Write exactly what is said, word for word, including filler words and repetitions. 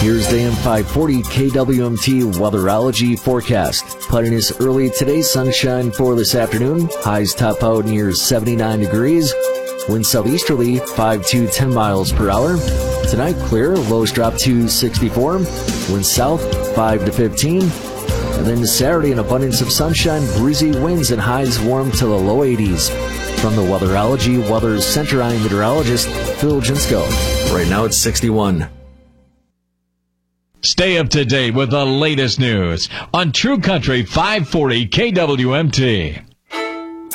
Here's the A M five forty K W M T weatherology forecast. Putting us early today, sunshine for this afternoon. Highs top out near seventy-nine degrees. Wind southeasterly five to ten miles per hour. Tonight clear, lows drop to sixty-four. Wind south five to fifteen. And then Saturday, an abundance of sunshine, breezy winds, and highs warm to the low eighties. From the Weatherology Weather Center, I'm meteorologist Phil Jinsko. Right now it's sixty-one. Stay up to date with the latest news on True Country five forty K W M T.